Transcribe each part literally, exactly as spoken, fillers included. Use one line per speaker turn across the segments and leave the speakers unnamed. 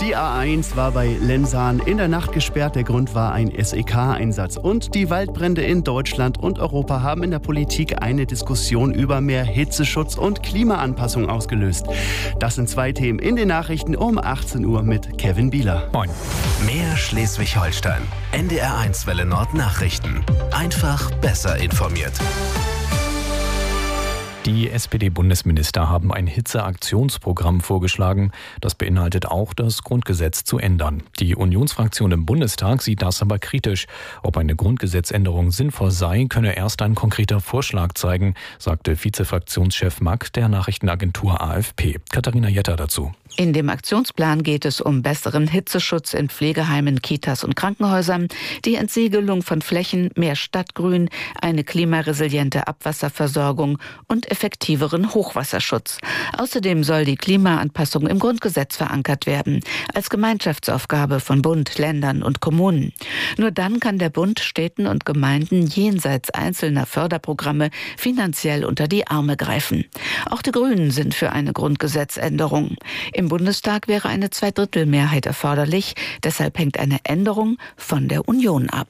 Die A eins war bei Lensahn in der Nacht gesperrt. Der Grund war ein S E K-Einsatz. Und die Waldbrände in Deutschland und Europa haben in der Politik eine Diskussion über mehr Hitzeschutz und Klimaanpassung ausgelöst. Das sind zwei Themen in den Nachrichten um achtzehn Uhr mit Kevin Bieler.
Moin. Mehr Schleswig-Holstein. N D R eins Welle Nord Nachrichten. Einfach besser informiert.
Die S P D-Bundesminister haben ein Hitzeaktionsprogramm vorgeschlagen. Das beinhaltet auch, das Grundgesetz zu ändern. Die Unionsfraktion im Bundestag sieht das aber kritisch. Ob eine Grundgesetzänderung sinnvoll sei, könne erst ein konkreter Vorschlag zeigen, sagte Vizefraktionschef Mack der Nachrichtenagentur A F P. Katharina Jetter dazu.
In dem Aktionsplan geht es um besseren Hitzeschutz in Pflegeheimen, Kitas und Krankenhäusern, die Entsiegelung von Flächen, mehr Stadtgrün, eine klimaresiliente Abwasserversorgung und effektiveren Hochwasserschutz. Außerdem soll die Klimaanpassung im Grundgesetz verankert werden, als Gemeinschaftsaufgabe von Bund, Ländern und Kommunen. Nur dann kann der Bund Städten und Gemeinden jenseits einzelner Förderprogramme finanziell unter die Arme greifen. Auch die Grünen sind für eine Grundgesetzänderung. Im Bundestag wäre eine Zweidrittelmehrheit erforderlich. Deshalb hängt eine Änderung von der Union ab.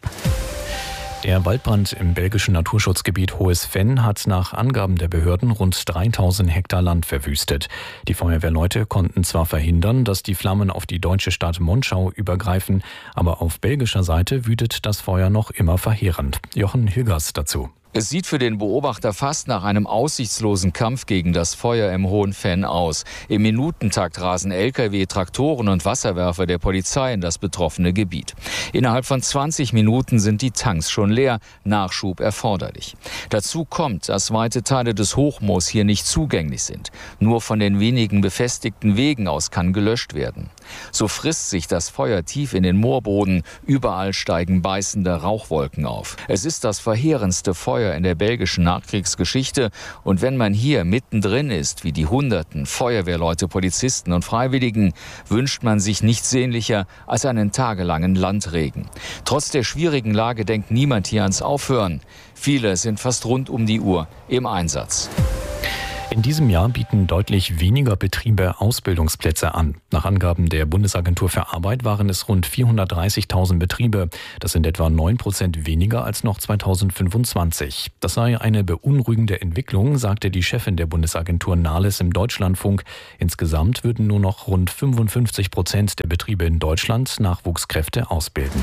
Der Waldbrand im belgischen Naturschutzgebiet Hohes Venn hat nach Angaben der Behörden rund dreitausend Hektar Land verwüstet. Die Feuerwehrleute konnten zwar verhindern, dass die Flammen auf die deutsche Stadt Monschau übergreifen, aber auf belgischer Seite wütet das Feuer noch immer verheerend. Jochen Hilgers dazu.
Es sieht für den Beobachter fast nach einem aussichtslosen Kampf gegen das Feuer im Hohen Venn aus. Im Minutentakt rasen L K W, Traktoren und Wasserwerfer der Polizei in das betroffene Gebiet. Innerhalb von zwanzig Minuten sind die Tanks schon leer, Nachschub erforderlich. Dazu kommt, dass weite Teile des Hochmoos hier nicht zugänglich sind. Nur von den wenigen befestigten Wegen aus kann gelöscht werden. So frisst sich das Feuer tief in den Moorboden. Überall steigen beißende Rauchwolken auf. Es ist das verheerendste Feuer in der belgischen Nachkriegsgeschichte. Und wenn man hier mittendrin ist, wie die Hunderten Feuerwehrleute, Polizisten und Freiwilligen, wünscht man sich nichts sehnlicher als einen tagelangen Landregen. Trotz der schwierigen Lage denkt niemand hier ans Aufhören. Viele sind fast rund um die Uhr im Einsatz.
In diesem Jahr bieten deutlich weniger Betriebe Ausbildungsplätze an. Nach Angaben der Bundesagentur für Arbeit waren es rund vierhundertdreißigtausend Betriebe. Das sind etwa neun Prozent weniger als noch zweitausendfünfundzwanzig. Das sei eine beunruhigende Entwicklung, sagte die Chefin der Bundesagentur Nahles im Deutschlandfunk. Insgesamt würden nur noch rund fünfundfünfzig Prozent der Betriebe in Deutschland Nachwuchskräfte ausbilden.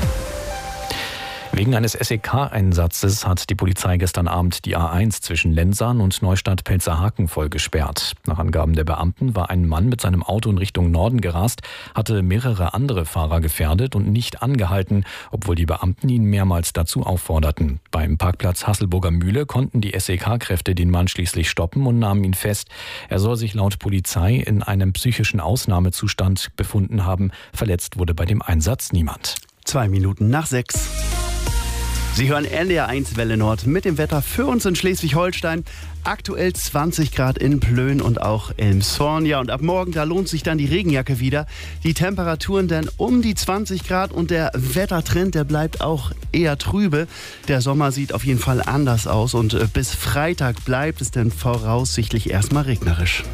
Wegen eines S E K-Einsatzes hat die Polizei gestern Abend die A eins zwischen Lensahn und Neustadt-Pelzerhaken voll gesperrt. Nach Angaben der Beamten war ein Mann mit seinem Auto in Richtung Norden gerast, hatte mehrere andere Fahrer gefährdet und nicht angehalten, obwohl die Beamten ihn mehrmals dazu aufforderten. Beim Parkplatz Hasselburger Mühle konnten die S E K-Kräfte den Mann schließlich stoppen und nahmen ihn fest. Er soll sich laut Polizei in einem psychischen Ausnahmezustand befunden haben. Verletzt wurde bei dem Einsatz niemand.
Zwei Minuten nach sechs. Sie hören N D R eins Welle Nord mit dem Wetter für uns in Schleswig-Holstein. Aktuell zwanzig Grad in Plön und auch Elmshorn. Ja, und ab morgen, da lohnt sich dann die Regenjacke wieder. Die Temperaturen dann um die zwanzig Grad und der Wettertrend, der bleibt auch eher trübe. Der Sommer sieht auf jeden Fall anders aus und bis Freitag bleibt es dann voraussichtlich erstmal regnerisch.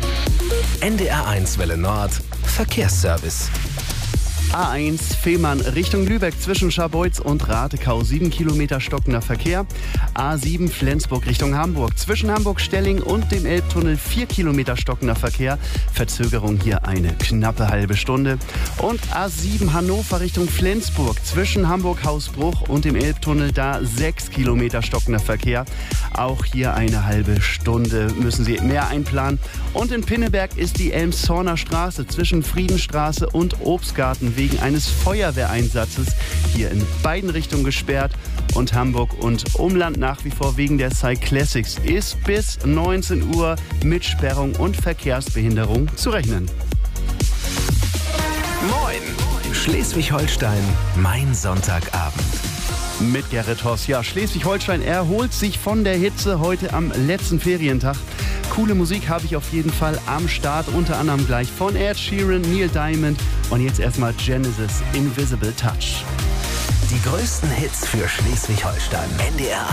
N D R eins Welle Nord Verkehrsservice.
A eins Fehmarn Richtung Lübeck zwischen Scharbeutz und Ratekau sieben Kilometer stockender Verkehr. A sieben Flensburg Richtung Hamburg zwischen Hamburg-Stelling und dem Elbtunnel vier Kilometer stockender Verkehr. Verzögerung hier eine knappe halbe Stunde. Und A sieben Hannover Richtung Flensburg zwischen Hamburg-Hausbruch und dem Elbtunnel da sechs Kilometer stockender Verkehr. Auch hier eine halbe Stunde müssen Sie mehr einplanen. Und in Pinneberg ist die Elmshorner Straße zwischen Friedenstraße und Obstgarten wegen eines Feuerwehreinsatzes hier in beiden Richtungen gesperrt. Und Hamburg und Umland nach wie vor wegen der Cyclassics ist bis neunzehn Uhr mit Sperrung und Verkehrsbehinderung zu rechnen.
Moin! Schleswig-Holstein, mein Sonntagabend.
Mit Gerrit Hoss. Ja, Schleswig-Holstein erholt sich von der Hitze heute am letzten Ferientag. Coole Musik habe ich auf jeden Fall am Start, unter anderem gleich von Ed Sheeran, Neil Diamond und jetzt erstmal Genesis, Invisible Touch.
Die größten Hits für Schleswig-Holstein. N D R